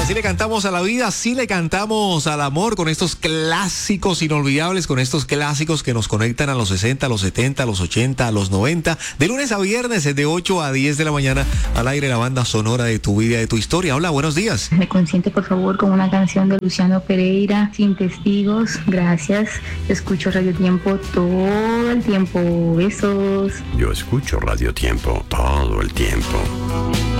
Así le cantamos a la vida, así le cantamos al amor con estos clásicos inolvidables, con estos clásicos que nos conectan a los 60, a los 70, a los 80, a los 90. De lunes a viernes, de 8 a 10 de la mañana, al aire la banda sonora de tu vida, de tu historia. Hola, buenos días. Me consiente por favor con una canción de Luciano Pereira, Sin Testigos. Gracias. Escucho Radio Tiempo todo el tiempo. Besos. Yo escucho Radio Tiempo todo el tiempo.